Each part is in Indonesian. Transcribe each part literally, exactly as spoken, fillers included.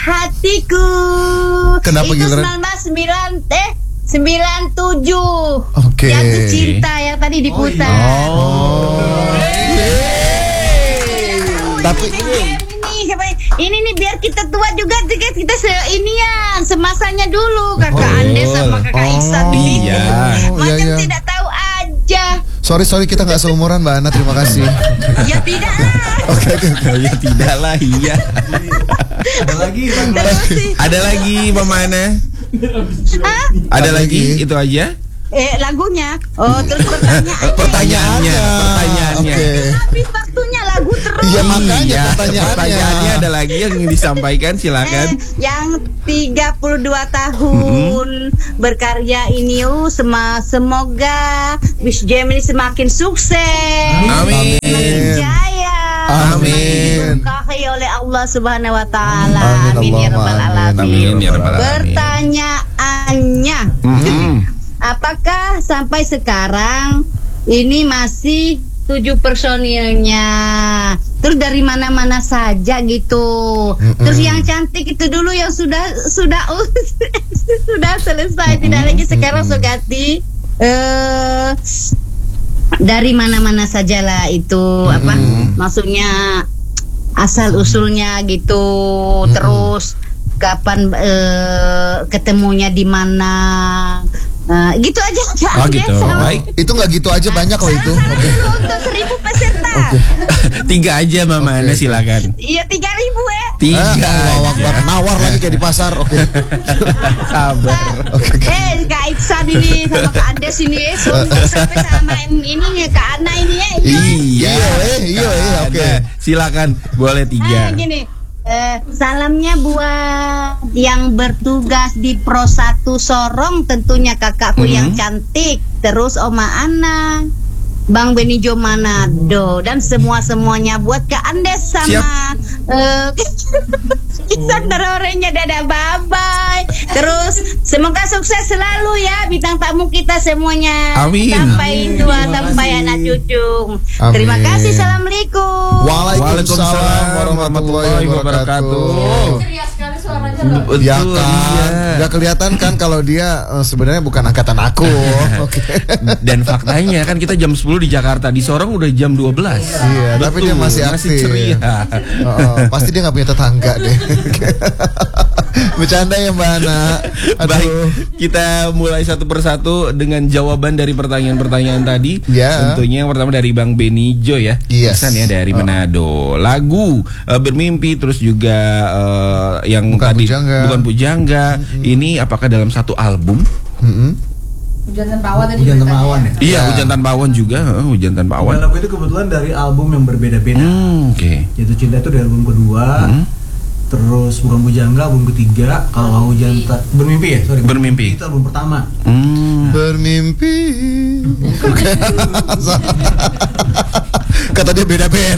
hatiku. Kenapa itu giliran? sembilan belas sembilan eh sembilan tujuh. Oke. Jatuh cinta yang tadi diputar. Oh. Tapi ini siapa ini nih biar kita tua juga kita, kita se inian semasanya dulu kakak Oh. Andes sama kakak Iksan ini. iya. Macam Iya, iya. tidak tahu aja. sorry sorry kita nggak seumuran Mbak Ana, terima kasih. Ya tidak lah. Oke oke oke. Oh ya tidak lah, iya. Ada lagi, Bang. Terus sih, Ada lagi Mama Ana? Hah? Ada Ada lagi? lagi. Itu aja? Eh lagunya. Oh terus pertanyaannya. Pertanyaannya, pertanyaannya. Oke. Habis waktunya lagu terus. Iya makanya Iya, pertanyaannya. pertanyaannya ada lagi yang ingin disampaikan, silakan. Eh, yang tiga puluh dua tahun berkarya ini uh, sema, semoga Wish Jam ini semakin sukses. Amin. Semakin jaya. Amin. Diberkahi oleh Allah Subhanahu wa taala. Amin, Amin ya rabbal Allahumma alamin. Amin ya rabbal alamin. Pertanyaannya, Mhm. apakah sampai sekarang ini masih tujuh personilnya? Terus dari mana-mana saja gitu. Mm-mm. Terus yang cantik itu dulu yang sudah sudah sudah selesai, tidak lagi sekarang Sugati. Eh dari mana-mana sajalah itu apa? Maksudnya asal usulnya gitu. Terus kapan eh, ketemunya di mana? Nah, gitu aja. Oh gitu. Baik. Itu nggak gitu aja, banyak loh itu. Oke. Untuk seribu peserta. Tiga aja Mama Ana, Oke. silakan. Iya tiga ribu ya. Tiga. Ah, Allahu Akbar. Nawar lagi kayak di pasar. Oke. Sabar. Oke. oke. Eh Kak Iksan ini sama Kak Andes ini ya, sombong sampai sama ini ya Kak Ana ini ya. Iya. Iya, eh, iya, eh, oke. Ada. Silakan, boleh Ah, tiga. gini. Eh, salamnya buat yang bertugas di Pro satu Sorong, tentunya kakakku Mhm. yang cantik, terus Oma Ana, Bang Benijo Manado, dan semua-semuanya buat Kak Andes sama eh Iksan terorenya. Dadah, bye-bye. Terus semoga sukses selalu ya bintang tamu kita semuanya. Amin. Sampai tua, sampai anak cucu. Terima Amin. kasih. Assalamualaikum. Waalaikumsalam warahmatullahi wabarakatuh. Ceria sekali suaranya loh. Ya Betul, kan, iya. nggak kelihatan kan kalau dia eh, sebenarnya bukan angkatan aku. Oke. Dan faktanya kan kita jam sepuluh di Jakarta, di Sorong udah jam dua belas. Iya, tapi dia masih Masih aktif. ceria. Oh, oh, pasti dia nggak punya tetangga deh. Bercanda ya Mbak Ana. Aduh. Baik, kita mulai satu persatu dengan jawaban dari pertanyaan-pertanyaan tadi. Ya. Tentunya yang pertama dari Bang Benijo ya. Yes. Iksan ya dari Oh. Manado. Lagu eh, Bermimpi, terus juga eh, yang Bukan tadi Pujangga. Bukan Pujangga. Ini apakah dalam satu album? Mm-mm. Hujan tanpa awan tadi. Hujan tanpa ceritanya. awan ya. Iya, Hujan Tanpa Awan juga. eh, Hujan Tanpa Awan. Dan lagu itu kebetulan dari album yang berbeda-beda. Hmm, oke. Jatuh Cinta itu dari album kedua. Hmm. Terus Bukan Pujangga album ketiga. Kalau Hujan Ta- Bermimpi ya, sorry. Bermimpi. Itu album pertama. Hmm. Bermimpi. Kata dia beda band.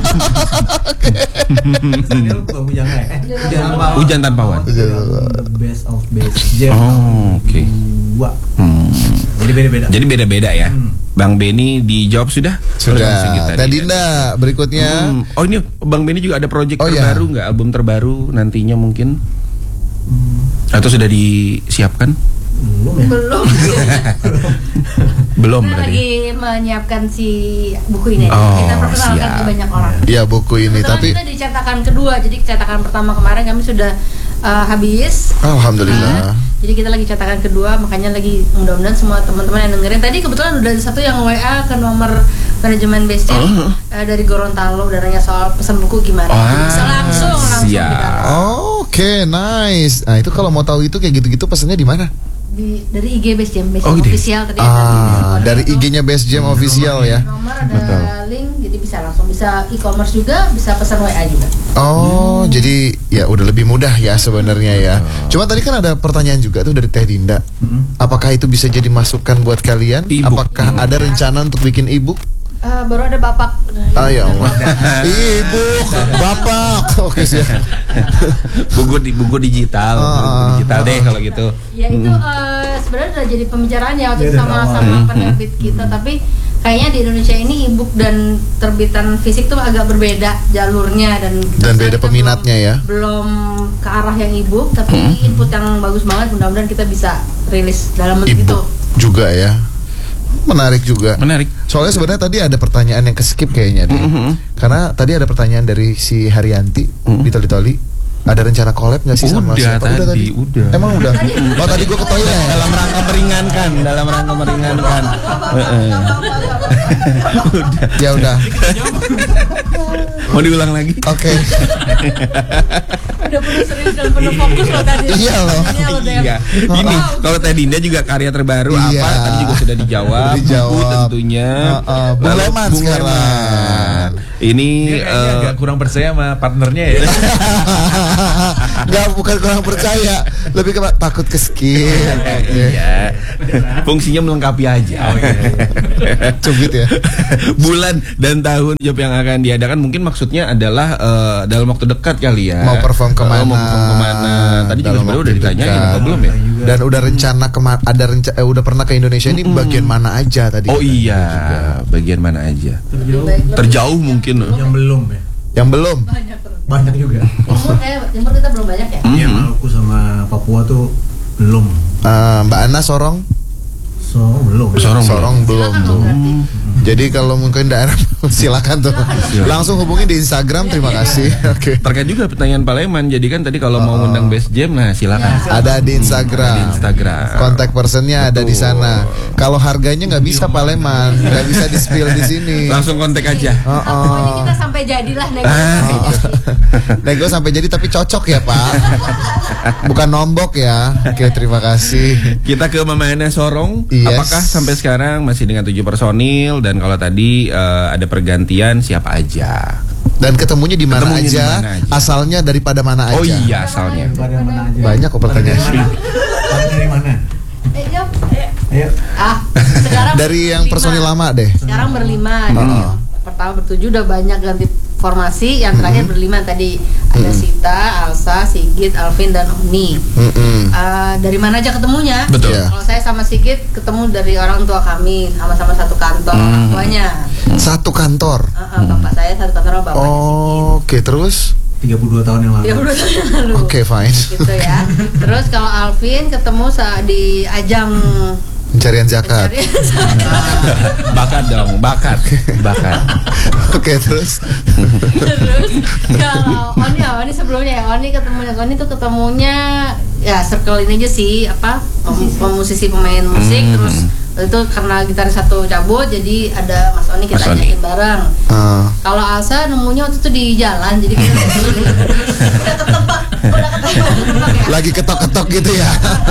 Ini Bukan Pujangga ya. Eh, Hujan Tanpa Awan. Hujan Tanpa Awan. Itu album The Best of Best Jam. Oh, oke. Dua. Hmm. Jadi beda-beda. Jadi beda-beda ya. Hmm. Bang Beni dijawab sudah? Oleh Bang Sigit Sudah. tadi. Teh Dinda berikutnya. Hmm. Oh ini Bang Beni juga ada project Oh, iya. terbaru nggak? Album terbaru nantinya mungkin? Atau sudah disiapkan? Belum ya. Belum. Belum Kita berarti. lagi menyiapkan si buku ini. Oh, Kita perkenalkan siap. ke banyak orang. Ya buku ini Kebetulan tapi kita di cetakan kedua, jadi cetakan pertama kemarin kami sudah uh, habis. alhamdulillah. Nah, jadi kita lagi cetakan kedua, makanya lagi mudah-mudahan semua teman-teman yang dengerin. Tadi kebetulan udah ada satu yang W A ke nomor manajemen Best Jam Oh. uh, dari Gorontalo, dan nanya soal pesan buku gimana. Wah, Jadi bisa langsung langsung siap. kita. Oke, nice. Nah, itu kalau mau tahu itu kayak gitu-gitu pesannya di mana? Di, dari I G Best Jam, Best Oh, Jam gitu. official tadi. Ah, tadi. dari I G-nya Best Jam official ya. Nomor ada Betul. link, jadi bisa langsung, bisa e-commerce juga, bisa pesan W A juga. Oh, jadi ya udah lebih mudah ya sebenarnya ya. Cuma tadi kan ada pertanyaan juga tuh dari Teh Dinda. Apakah itu bisa jadi masukan buat kalian? E-book. Apakah ada rencana untuk bikin e-book? Eh, baru ada bapak. Ah ya Allah. E-book, bapak. Oke siap. buku di buku digital, Ah, buku digital deh kalau gitu. Ya itu eh, sebenarnya udah jadi pembicaraan ya waktu Ya, itu dari sama awal. sama Hmm, penerbit kita, tapi kayaknya di Indonesia ini e-book dan terbitan fisik tuh agak berbeda jalurnya dan Dan beda kita peminatnya belum, ya. belum ke arah yang e-book tapi Hmm. input yang bagus banget, mudah-mudahan kita bisa rilis dalam bentuk itu. E-book juga ya. Menarik juga. Menarik. Soalnya sebenarnya tadi ada pertanyaan yang ke-skip kayaknya deh. Mhm. Karena tadi ada pertanyaan dari si Haryanti Mhm. di Toli Toli. Ada rencana collab nggak sih sama Udah siapa? tadi, udah. Emang udah. Oh tadi gue ke toilet. Dalam rangka meringankan, dalam rangka meringankan. Heeh. Ya udah. Mau diulang lagi? Oke. Udah penuh serius dan penuh fokus loh tadi. Iya loh. Iya loh, Dem. Iya. Ini kalau Teh Dinda juga karya terbaru Iya. apa? Tadi juga sudah dijawab. Sudah dijawab. Buku tentunya. Heeh, Bung Lalu Leman Bung sekarang. Leman. Ini Dia kayaknya eh, agak kurang percaya sama partnernya ya. Nggak, bukan kurang percaya, lebih ke takut ke skip. iya. Fungsinya melengkapi aja. Oh, iya. Cubit ya. Bulan dan tahun job yang akan diadakan mungkin maksudnya adalah eh, dalam waktu dekat kali ya. Mau perform kemana? Oh, mau perform kemana? Tadi juga Dalam sebenarnya waktu udah ditanyain dekat. apa belum ya? Dan udah rencana kema ada renca eh, udah pernah ke Indonesia ini bagian mana aja tadi? Oh katanya iya, juga. bagian mana aja? Terjauh. Terjauh mungkin. Yang belum ya. Yang belum. Banyak terus. Banyak juga. Timur kayak timur kita belum banyak ya. Iya, Maluku sama Papua tuh belum. Eh, Mbak Ana Sorong? So, belum. Sorong. Sorong belum Silakan tuh. dong berarti. Jadi kalau mungkin daerah silakan tuh. Langsung hubungi di Instagram. Terima kasih. Oke. Terkait juga pertanyaan Pak Leman. Jadi kan tadi kalau mau ngundang Best Jam, nah silakan. Ada di Instagram. Di Instagram. Kontak personnya ada di sana. Kalau harganya nggak bisa Pak Leman, nggak bisa di spill di sini. Langsung kontak aja. Oh, Pokoknya oh. kita sampai jadilah nego. Ah, Nego sampai jadi tapi cocok ya Pak. Bukan nombok ya. Oke, terima kasih. Kita ke Mama Ana Sorong. Yes. Apakah sampai sekarang masih dengan tujuh personil dan kalau tadi eh, ada pergantian siapa aja? Dan ketemunya di mana Ketemunya di aja, mana aja. asalnya daripada mana aja. Oh iya asalnya. Pada mana aja. Banyak kok pertanyaan. Pada dari mana? Eh, jawab. Eh, Ayo. Ah, sekarang Dari yang berlima. personil lama deh. Sekarang berlima. Mm. Jadi yang pertama bertujuh udah banyak ganti formasi. Yang terakhir berlima tadi ada Sita, Alsa, Sigit, Alvin dan Oni. Mm-mm. Eh, dari mana aja ketemunya? Betul. Iya. Kalau saya sama Sigit ketemu dari orang tua kami, sama-sama satu kantor Hmm. orang tuanya. Satu kantor. Eh, eh, bapak saya satu kantor sama bapaknya Sigit. Oh, oke terus. tiga puluh dua tahun yang lalu. tiga puluh tahun yang lalu. Oke, fine. Gitu ya. Terus kalau Alvin ketemu sa- di ajang Pencarian zakat. pencarian Bakat dong, bakat, bakat. Oke, terus. Terus kalau Oni, ya, Oni sebelumnya ya, Oni ketemunya, Oni tuh ketemunya ya circle ini aja sih, apa pem- pemusisi pemain musik, Hmm. terus itu karena gitaris satu cabut, jadi ada Mas Oni kita Mas Oni. ajakin bareng. Ah. Kalau Alsa nemunya waktu itu di jalan, jadi kita udah ketebak, udah ketebak, ketebak ya. Lagi ketok-ketok gitu ya.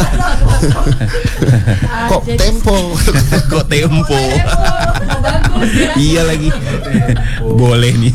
Ah, Kok jadi- tempo? Kok tempo? Oh, bagus ya. Iya lagi. Boleh nih.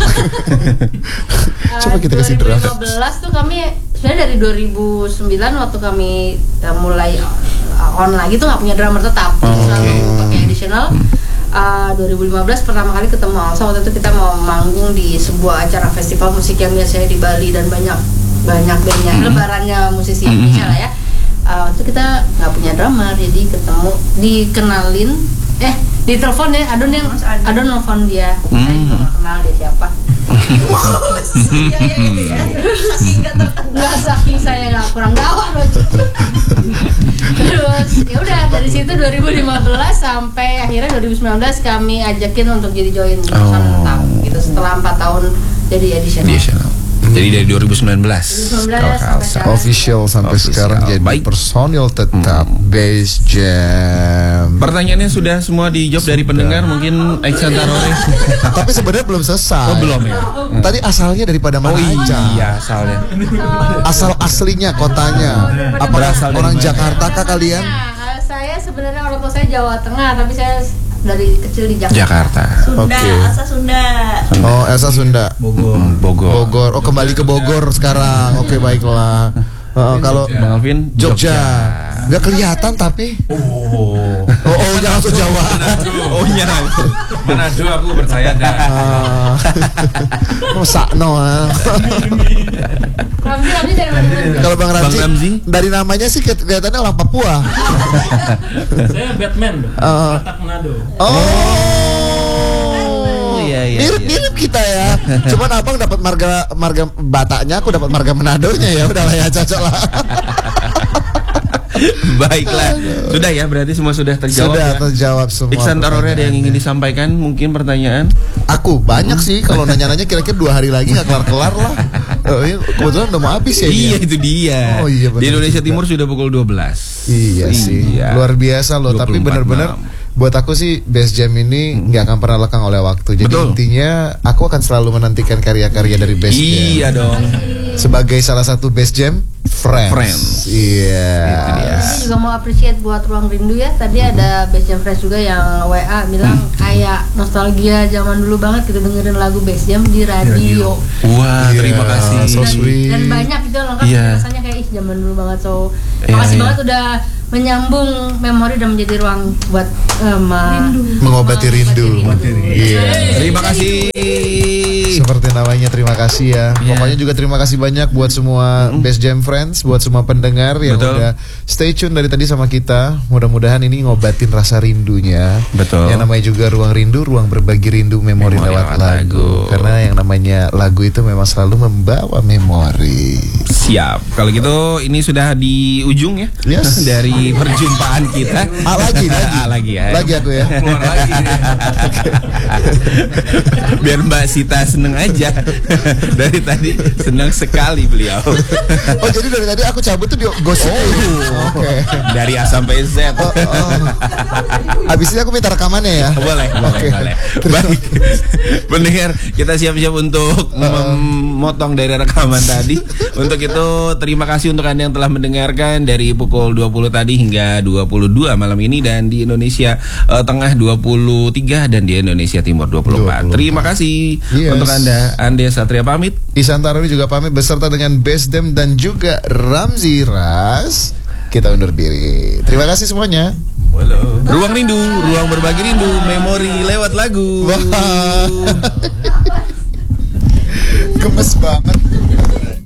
Coba kita kasih dua ribu draft. lima belas tuh kami sebenarnya dari dua ribu sembilan waktu kami uh, mulai uh, on lagi tuh nggak punya drummer tetap, Oh, selalu oke. pakai additional. Uh, dua ribu lima belas pertama kali ketemu Alsa, waktu itu kita mau manggung di sebuah acara festival musik yang biasanya di Bali dan banyak banyak bandnya, lebarannya musisi Indonesia lah ya. Uh, waktu itu kita nggak punya drummer, jadi ketemu, dikenalin, eh ditelepon ya, Adon yang Adon nelfon dia, saya juga nggak kenal dia siapa. Iya, iya, iya. Saking nggak terkenal. Nggak, saking saya nggak kurang gawat loh. Terus ya udah dari situ dua ribu lima belas sampai akhirnya dua ribu sembilan belas kami ajakin untuk jadi join perusahaan Oh. tetap gitu setelah empat tahun jadi additional. Additional. Jadi dari dua ribu sembilan belas. dua ribu sembilan belas Kalau sampai Alsa. sekarang. Official sampai Official. sekarang jadi Baik. personil tetap Base Jam. Pertanyaannya sudah semua dijawab dari pendengar, mungkin Iksan Tarore. Tapi sebenarnya belum selesai. Oh, belum ya? Tadi asalnya daripada mana Oh aja? iya, asalnya. Asal aslinya kotanya. Apa Berasal dari orang mana? Jakarta kah kalian? Nah, saya sebenarnya orang tua saya Jawa Tengah, tapi saya dari kecil di Jakarta. Jakarta. Sunda, Oke. Alsa Sunda. Oh, Elsa Sunda. Bogor. Hmm, Bogor. Bogor. Oh, kembali ke Bogor sekarang. Oke, baiklah. Uh, kalau Bang Alvin Jogja. Gak kelihatan tapi. Oh. Oh, oh jangan langsung Jawa. Oh iya. Manado aku percaya dah. Ah. Oh, sakno. ah. Ramzi, Ramzi dari mana? Kalau Bang Ramzi, Bang Ramzi? dari namanya sih kelihatannya orang Papua. Saya Batman, Ah. Batak Manado. Oh, iya, iya, mirip-mirip kita ya. Cuman abang dapat marga marga Bataknya, aku dapat marga Manadonya ya. Udahlah ya, cocok lah. Baiklah. Sudah ya, berarti semua sudah terjawab. Sudah ya? terjawab semua. Iksan Tarore ada yang ingin pertanyaannya. disampaikan? Mungkin pertanyaan? Aku banyak sih kalau nanya-nanya kira-kira dua hari lagi nggak kelar-kelar lah. Oh, iya, kebetulan udah mau habis ya. Iya, ini ya? itu dia. Oh, iya, benar Di Indonesia juga. Timur sudah pukul dua belas. Iya sih, Iya. luar biasa loh. Tapi dua puluh empat benar-benar malam. buat aku sih Best Jam ini nggak akan pernah lekang oleh waktu. Jadi Betul. intinya aku akan selalu menantikan karya-karya dari Best Jam. Iya dong. Sebagai salah satu Best Jam Friends. Friends. Iya. Itu dia. Saya juga mau appreciate buat Ruang Rindu ya. Tadi ada Best Jam Friends juga yang W A bilang kayak nostalgia zaman dulu banget gitu dengerin lagu Best Jam di radio. Wah, Iya, terima kasih. so Dan, sweet. dan banyak gitu lengkap Iya. rasanya kayak ih zaman dulu banget. So Iya, makasih iya. banget udah menyambung memori dan menjadi ruang buat eh, ma- Mengobati rindu. Iya. Terima kasih. Seperti namanya, terima kasih ya. Iya. Pokoknya juga terima kasih banyak buat semua Best Jam Friends, buat semua pendengar yang Betul. udah stay tune dari tadi sama kita. Mudah-mudahan ini ngobatin rasa rindunya. Betul. Yang namanya juga ruang rindu, ruang berbagi rindu, memori, Memori lewat lewat lagu. lagu. Karena yang namanya lagu itu memang selalu membawa memori. Siap. Kalau gitu ini sudah di ujung ya. Yes. Dari perjumpaan kita. Ah, lagi, lagi. Ah, lagi ya. Lagi aku ya. Keluar lagi. Biar Mbak Sita seneng aja. Dari tadi senang sekali beliau. Oh, jadi dari tadi aku cabut tuh di gosip. Oke. Dari A sampai Z. Oh, oh. Habis ini aku minta rekamannya ya. Boleh, boleh, Oke. boleh. Baik. Pendengar, kita siap-siap untuk memotong dari rekaman tadi. Untuk itu terima kasih untuk Anda yang telah mendengarkan dari pukul dua puluh tadi hingga dua puluh dua malam ini, dan di Indonesia eh, Tengah dua puluh tiga dan di Indonesia Timur dua puluh empat. dua puluh empat. Terima kasih Yes. untuk Anda. Ande Satria pamit. Isan Taruri juga pamit beserta dengan Best Dem dan juga Ramzi Ras. Kita undur diri. Terima kasih semuanya. Ruang rindu, ruang berbagi rindu, memori lewat lagu. Wah. Gemes banget.